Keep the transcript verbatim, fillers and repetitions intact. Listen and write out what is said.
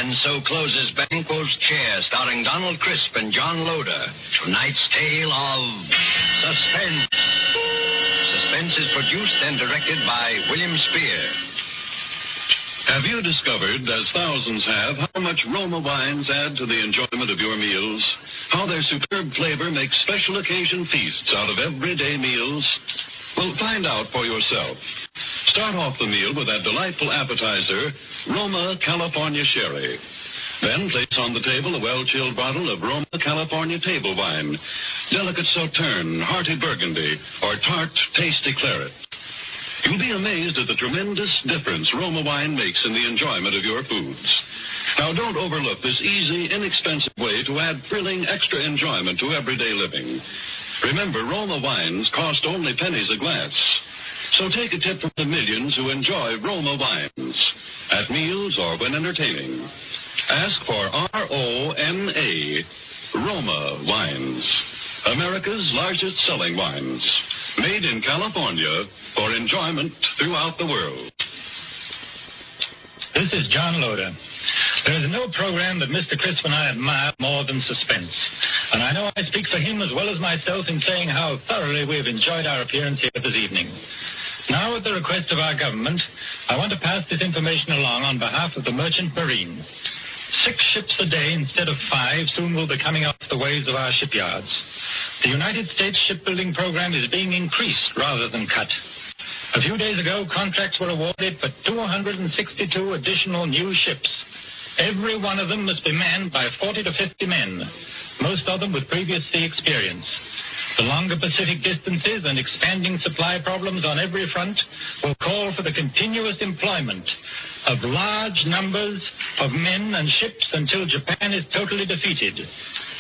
And so closes Banquo's Chair, starring Donald Crisp and John Loder. Tonight's tale of Suspense. Suspense is produced and directed by William Spear. Have you discovered, as thousands have, how much Roma wines add to the enjoyment of your meals? How their superb flavor makes special occasion feasts out of everyday meals? Well, find out for yourself. Start off the meal with that delightful appetizer, Roma California Sherry. Then place on the table a well-chilled bottle of Roma California table wine, delicate Sauterne, hearty Burgundy, or tart, tasty claret. You'll be amazed at the tremendous difference Roma wine makes in the enjoyment of your foods. Now, don't overlook this easy, inexpensive way to add thrilling extra enjoyment to everyday living. Remember, Roma wines cost only pennies a glass. So take a tip from the millions who enjoy Roma wines at meals or when entertaining. Ask for R O M A, Roma wines, America's largest selling wines, made in California for enjoyment throughout the world. This is John Loder. There is no program that Mister Crisp and I admire more than Suspense. And I know I speak for him as well as myself in saying how thoroughly we have enjoyed our appearance here this evening. Now, at the request of our government, I want to pass this information along on behalf of the Merchant Marine. Six ships a day instead of five soon will be coming off the waves of our shipyards. The United States shipbuilding program is being increased rather than cut. A few days ago, contracts were awarded for two hundred sixty-two additional new ships. Every one of them must be manned by forty to fifty men, most of them with previous sea experience. The longer Pacific distances and expanding supply problems on every front will call for the continuous employment of large numbers of men and ships until Japan is totally defeated.